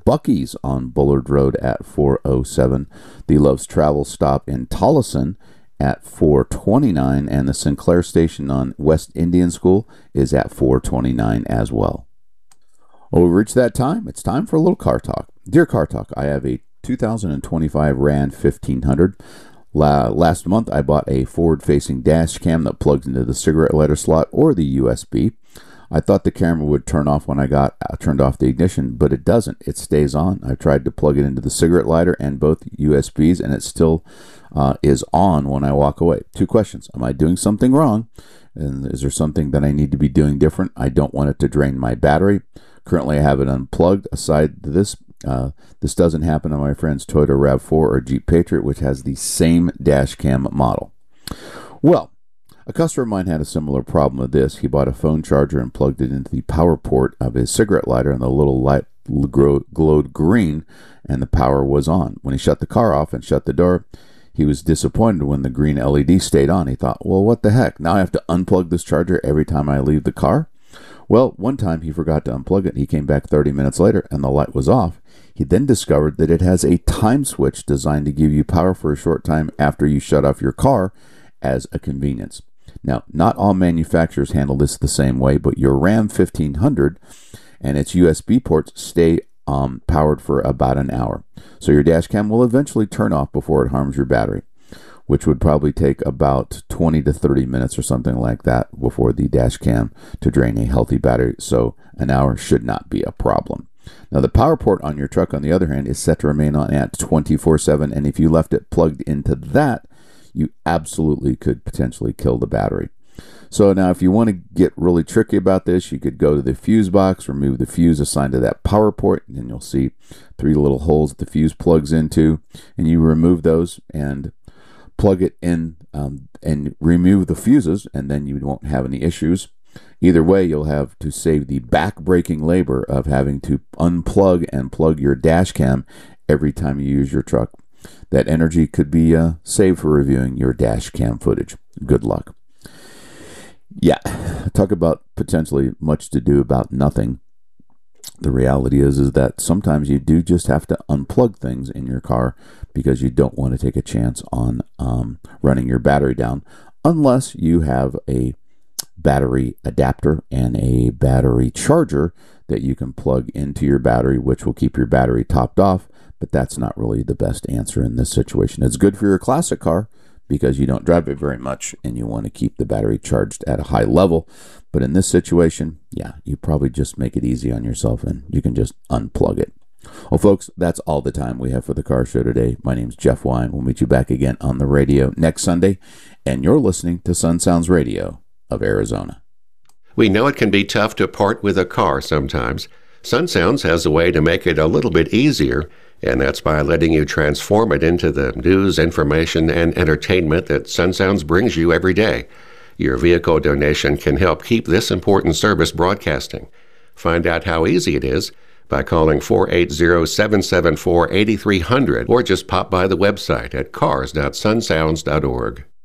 Buc-ee's on Bullard Road at 407, the Love's Travel stop in Tolleson at 429, and the Sinclair station on West Indian School is at 429 as well. Well, we've reached that time. It's time for a little car talk. Dear Car Talk, I have a 2025 Ram 1500. Last month, I bought a forward-facing dash cam that plugs into the cigarette lighter slot or the USB. I thought the camera would turn off when I turned off the ignition, but it doesn't. It stays on. I tried to plug it into the cigarette lighter and both USBs, and it still is on when I walk away. 2 questions. Am I doing something wrong? And is there something that I need to be doing different? I don't want it to drain my battery. Currently, I have it unplugged. Aside to this, this doesn't happen on my friend's Toyota RAV4 or Jeep Patriot, which has the same dash cam model. Well, a customer of mine had a similar problem with this. He bought a phone charger and plugged it into the power port of his cigarette lighter, and the little light glowed green, and the power was on. When he shut the car off and shut the door, he was disappointed when the green LED stayed on. He thought, well, what the heck? Now I have to unplug this charger every time I leave the car? Well, one time he forgot to unplug it. He came back 30 minutes later, and the light was off. He then discovered that it has a time switch designed to give you power for a short time after you shut off your car as a convenience. Now, not all manufacturers handle this the same way, but your Ram 1500 and its USB ports stay powered for about an hour. So your dash cam will eventually turn off before it harms your battery, which would probably take about 20 to 30 minutes or something like that before the dash cam to drain a healthy battery. So an hour should not be a problem. Now, the power port on your truck, on the other hand, is set to remain on at 24/7, and if you left it plugged into that, you absolutely could potentially kill the battery. So now if you want to get really tricky about this, you could go to the fuse box, remove the fuse assigned to that power port, and then you'll see 3 little holes that the fuse plugs into, and you remove those and plug it in and remove the fuses, and then you won't have any issues. Either way, you'll have to save the back-breaking labor of having to unplug and plug your dash cam every time you use your truck. That energy could be saved for reviewing your dash cam footage. Good luck. Yeah, talk about potentially much to do about nothing. The reality is that sometimes you do just have to unplug things in your car because you don't want to take a chance on running your battery down unless you have a battery adapter and a battery charger that you can plug into your battery, which will keep your battery topped off, but that's not really the best answer in this situation. It's good for your classic car because you don't drive it very much and you want to keep the battery charged at a high level. But in this situation, yeah, you probably just make it easy on yourself and you can just unplug it. Well, folks, that's all the time we have for the car show today. My name's Jeff Wine. We'll meet you back again on the radio next Sunday, and you're listening to Sun Sounds Radio of Arizona. We know it can be tough to part with a car sometimes. Sun Sounds has a way to make it a little bit easier, and that's by letting you transform it into the news, information, and entertainment that Sun Sounds brings you every day. Your vehicle donation can help keep this important service broadcasting. Find out how easy it is by calling 480-774-8300 or just pop by the website at cars.sunsounds.org.